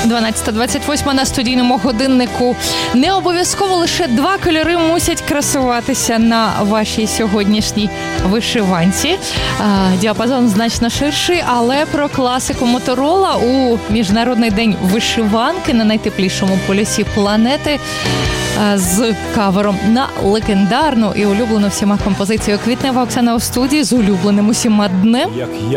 12:28 на студійному годиннику. Не обов'язково лише два кольори мусять красуватися на вашій сьогоднішній вишиванці. Діапазон значно ширший, але про класику Моторола у Міжнародний день вишиванки на найтеплішому полюсі планети з кавером на легендарну і улюблену всіма композицію «Квітнева» Оксана у студії з улюбленим усіма днем.